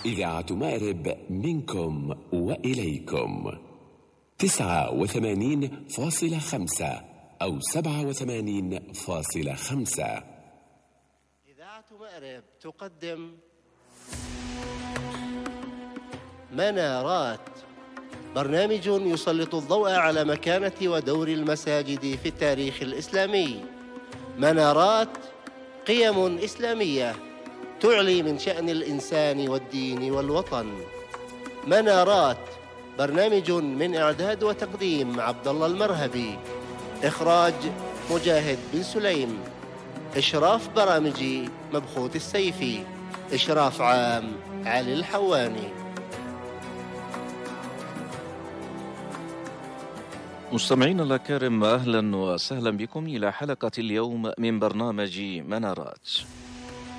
إذاعة مأرب منكم وإليكم 89.5 أو 87.5. إذاعة مأرب تقدم منارات، برنامج يسلط الضوء على مكانة ودور المساجد في التاريخ الإسلامي. منارات، قيم إسلامية تعلي من شأن الإنسان والدين والوطن. منارات، برنامج من إعداد وتقديم عبد الله المرهبي، إخراج مجاهد بن سليم، إشراف برامجي مبخوت السيفي، إشراف عام علي الحواني. مستمعينا الأكارم، أهلا وسهلا بكم إلى حلقة اليوم من برنامج منارات.